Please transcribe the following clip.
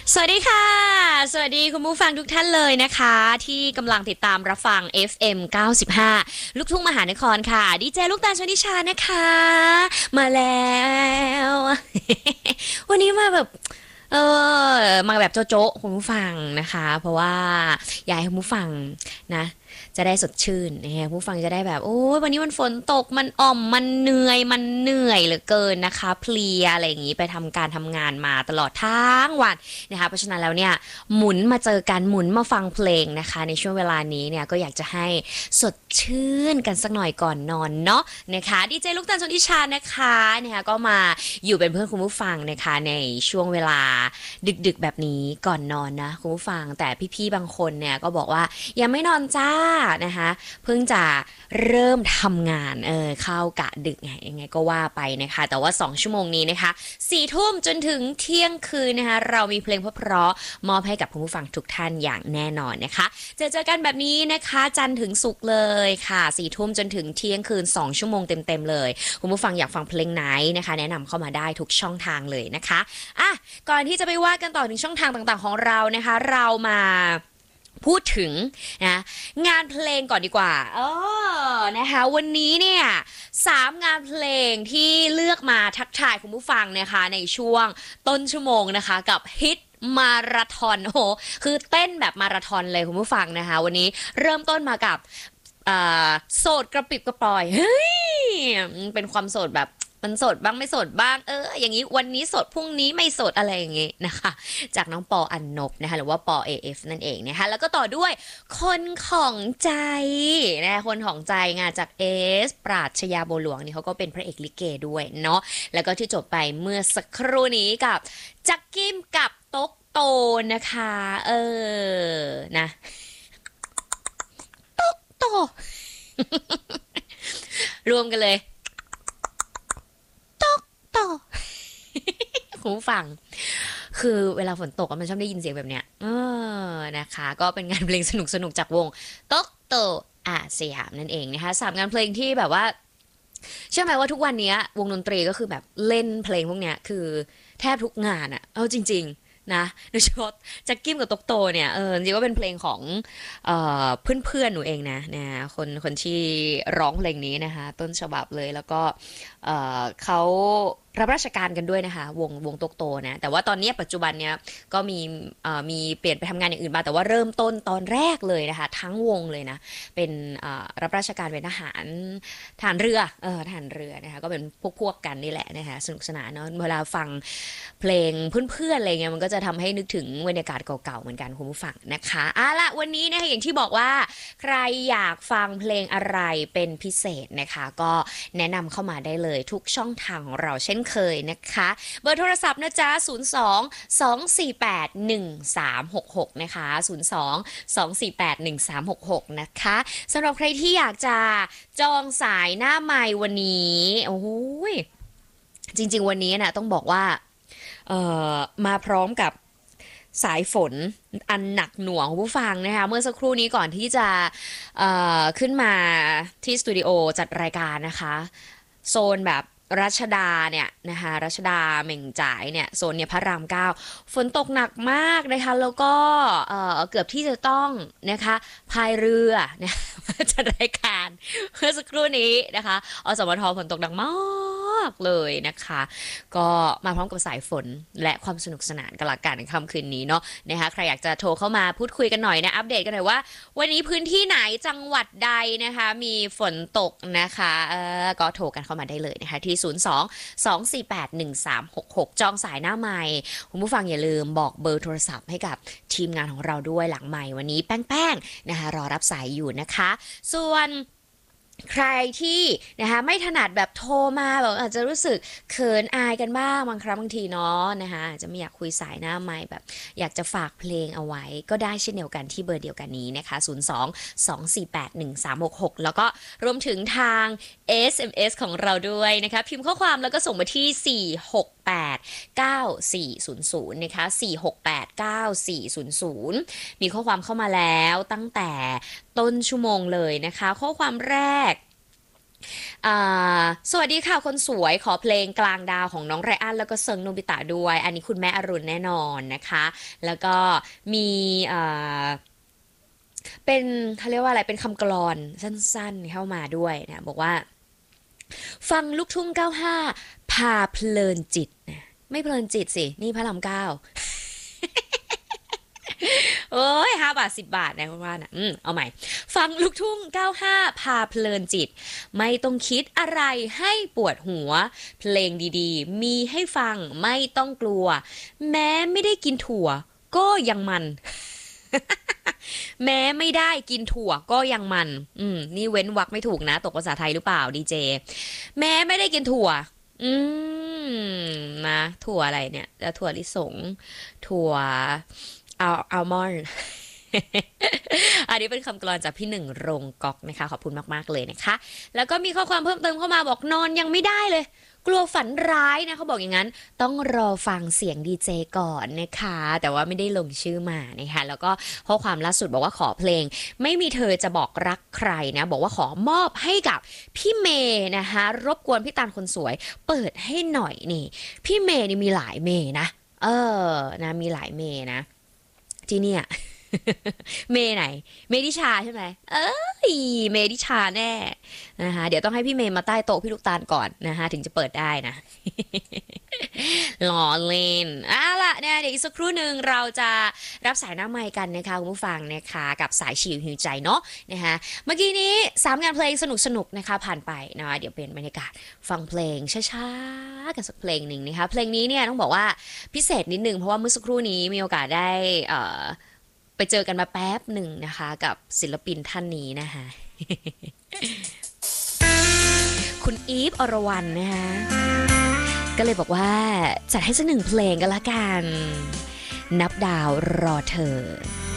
สวัสดีค่ะสวัสดีคุณผู้ฟังทุกท่านเลยนะคะที่กำลังติดตามรับฟัง FM 95ลูกทุ่งมหานครค่ะดีเจลูกตาลชนิชานะคะมาแล้ววันนี้มาแบบเอมาแบบโจ๊ะๆคุณผู้ฟังนะคะเพราะว่าอยากให้คุณผู้ฟังนะจะได้สดชื่นนะฮะผู้ฟังจะได้แบบโอ้ยวันนี้มันฝนตกมันอ่อมมันเหนื่อยเหลือเกินนะคะเพลียอะไรอย่างนี้ไปทำการทำงานมาตลอดทั้งวันนะคะเพราะฉะนั้นแล้วเนี่ยหมุนมาเจอกันหมุนมาฟังเพลงนะคะในช่วงเวลานี้เนี่ยก็อยากจะให้สดชื่นกันสักหน่อยก่อนนอนเนาะนะคะดีเจลูกตาลชนทิชานะคะก็มาอยู่เป็นเพื่อนคุณผู้ฟังนะคะในช่วงเวลาดึกๆแบบนี้ก่อนนอนนะคุณผู้ฟังแต่พี่ๆบางคนเนี่ยก็บอกว่ายังไม่นอนจ้านะคะเพิ่งจะเริ่มทำงานเข้ากะดึกไงยังไงก็ว่าไปนะคะแต่ว่า2ชั่วโมงนี้นะคะ4ทุ่มจนถึงเที่ยงคืนนะคะเรามีเพลงเพราะๆมอบให้กับคุณผู้ฟังทุกท่านอย่างแน่นอนนะคะเจอกันแบบนี้นะคะจันทร์ถึงศุกร์เลยค่ะ4ทุ่มจนถึงเที่ยงคืน2ชั่วโมงเต็มๆเลยคุณผู้ฟังอยากฟังเพลงไหนนะคะแนะนำเข้ามาได้ทุกช่องทางเลยนะคะอ่ะก่อนที่จะไปว่ากันต่อถึงช่องทางต่างๆของเรานะคะเรามาพูดถึงนะงานเพลงก่อนดีกว่านะคะวันนี้เนี่ย3งานเพลงที่เลือกมาทักทายคุณผู้ฟังนะคะในช่วงต้นชั่วโมงนะคะกับฮิตมาราธอนโอ้โหคือเต้นแบบมาราธอนเลยคุณผู้ฟังนะคะวันนี้เริ่มต้นมากับโสดกระปิบกระปอยเฮ้ยเป็นความโสดแบบมันโสดบ้างไม่โสดบ้างอย่างนี้วันนี้โสดพรุ่งนี้ไม่โสดอะไรอย่างงี้นะคะจากน้องปออันนบนะคะหรือว่าปอ AF นั่นเองนะคะแล้วก็ต่อด้วยคนของใจนะคนของใจงานจากเอสปราชญาบัวหลวงนี่เขาก็เป็นพระเอกลิเกด้วยเนาะแล้วก็ที่จบไปเมื่อสักครู่นี้กับจักกิ้มกับต๊กโตนะคะนะโตรวมกันเลยโต คุณผู้ฟังคือเวลาฝนตกมันชอบได้ยินเสียงแบบเนี้ยนะคะก็เป็นงานเพลงสนุกๆจากวงโต๊กโตอาสยามนั่นเองนะคะ3งานเพลงที่แบบว่าเชื่อไหมว่าทุกวันนี้วงดนตรีก็คือแบบเล่นเพลงพวกเนี้ยคือแทบทุกงานอะเอาจริงๆนะโดยเฉพาะแจ็คกิ้มกับโตกโตเนี่ยจริงๆก็เป็นเพลงของเพื่อนๆหนูเองนะคนที่ร้องเพลงนี้นะคะต้นฉบับเลยแล้วก็เขารับราชการกันด้วยนะคะวงโตกโตนะแต่ว่าตอนนี้ปัจจุบันเนี้ยก็มีเปลี่ยนไปทำงานอย่างอื่นมาแต่ว่าเริ่มต้นตอนแรกเลยนะคะทั้งวงเลยนะเป็นรับราชการเป็นทหารเรือทหารเรือนะคะก็เป็นพวกกันนี่แหละนะคะสนุกสนานเนาะเวลาฟังเพลงเพื่อนๆอะไรเงี้ยมันก็จะทำให้นึกถึงบรรยากาศเก่าๆเหมือนกันคุณผู้ฟังนะคะละวันนี้นะคะอย่างที่บอกว่าใครอยากฟังเพลงอะไรเป็นพิเศษนะคะก็แนะนำเข้ามาได้เลยทุกช่องทางของเราเช่นเคยนะคะเบอร์โทรศัพท์นะจ๊ะ02 248 1366นะคะ02 248 1366นะคะสำหรับใครที่อยากจะจองสายหน้าไมค์วันนี้โอ้ยจริงๆวันนี้นะต้องบอกว่ามาพร้อมกับสายฝนอันหนักหน่วงผู้ฟังนะคะเมื่อสักครู่นี้ก่อนที่จะขึ้นมาที่สตูดิโอจัดรายการนะคะโซนแบบรัชดาเนี่ยนะคะรัชดาเหม่งจ่ายเนี่ยโซนเนี่ยพระราม9ฝนตกหนักมากนะคะแล้วก็เกือบที่จะต้องนะคะพายเรือนะจัดรายการเมื่อสักครู่นี้นะคะอสมทฝนตกหนักมากเลยนะคะก็มาพร้อมกับสายฝนและความสนุกสนานกันละกันในค่ำคืนนี้เนาะนะคะใครอยากจะโทรเข้ามาพูดคุยกันหน่อยนะอัปเดตกันหน่อยว่าวันนี้พื้นที่ไหนจังหวัดใดนะคะมีฝนตกนะคะก็โทรกันเข้ามาได้เลยนะคะที่02 248 1366จองสายหน้าไมค์คุณผู้ฟังอย่าลืมบอกเบอร์โทรศัพท์ให้กับทีมงานของเราด้วยหลังไมค์วันนี้แป้งๆนะคะรอรับสายอยู่นะคะส่วนใครที่นะคะไม่ถนัดแบบโทรมาแบบอาจจะรู้สึกเขินอายกันบ้างบางครั้งบางทีเนาะนะคะจะไม่อยากคุยสายหน้าไมค์แบบอยากจะฝากเพลงเอาไว้ก็ได้เช่นเดียวกันที่เบอร์เดียวกันนี้นะคะ02 248 1366แล้วก็รวมถึงทาง SMS ของเราด้วยนะคะพิมพ์ข้อความแล้วก็ส่งมาที่468 9400นะคะ468 9400มีข้อความเข้ามาแล้วตั้งแต่ต้นชั่วโมงเลยนะคะข้อความแรกสวัสดีค่ะคนสวยขอเพลงกลางดาวของน้องไรอันแล้วก็เซิงโนบิตะด้วยอันนี้คุณแม่อรุณแน่นอนนะคะแล้วก็มีอ่าเป็นเขาเรียกว่าอะไรเป็นคำกลอนสั้นๆเข้ามาด้วยนะบอกว่าฟังลูกทุ่ง95พาเพลินจิตนะไม่เพลินจิตสินี่พระรามเก้า โอ้ย5 บาท10 บาทนะคุณว่านะเอาใหม่ฟังลูกทุ่ง95พาเพลินจิตไม่ต้องคิดอะไรให้ปวดหัวเพลงดีๆมีให้ฟังไม่ต้องกลัวแม้ไม่ได้กินถั่วก็ยังมันแม้ไม่ได้กินถั่วก็ยังมันนี่เว้นวรรคไม่ถูกนะตกภาษาไทยหรือเปล่าดีเจแม้ไม่ได้กินถั่วอืนะถั่วอะไรเนี่ยจะถั่วลิสงถั่วอัลมอนด์ อันนี้เป็นคำกลอนจากพี่หนึ่งรงก๊อกนะคะขอบคุณมากๆเลยนะคะแล้วก็มีข้อความเพิ่มเติมเข้ามาบอกนอนยังไม่ได้เลยกลัวฝันร้ายนะเขาบอกอย่างนั้นต้องรอฟังเสียงดีเจก่อนนะคะแต่ว่าไม่ได้ลงชื่อมานะคะแล้วก็ข้อความล่าสุดบอกว่าขอเพลงไม่มีเธอจะบอกรักใครนะบอกว่าขอมอบให้กับพี่เมย์นะคะรบกวนพี่ตาลคนสวยเปิดให้หน่อยนี่พี่เมย์นี่มีหลายเมย์นะนะมีหลายเมย์นะที่เนี่ย เมย์ไหนเมดิชาใช่ไหมเมดิชาแน่นะคะเดี๋ยวต้องให้พี่เมย์มาใต้โต๊ะพี่ลูกตาลก่อนนะคะถึงจะเปิดได้นะ ล้อเล่นล่ะเนี่ยเดี๋ยวอีกสักครู่หนึ่งเราจะรับสายหน้าไมค์กันนะคะคุณผู้ฟังนะคะกับสายชิวหิวใจเนาะนะคะเมื่อกี้นี้3 งานเพลงสนุกๆนะคะผ่านไปนะเดี๋ยวเป็นบรรยากาศฟังเพลงช้าๆกันสักเพลงหนึ่งนะคะเพลงนี้เนี่ยต้องบอกว่าพิเศษนิดนึงเพราะว่าเมื่อสักครู่นี้มีโอกาสได้ไปเจอกันมาแป๊บหนึ่งนะคะกับศิลปินท่านนี้นะคะคุณอีฟอรวรรณนะคะก็เลยบอกว่าจัดให้สัก1 เพลงกันละกันนับดาวรอเธอ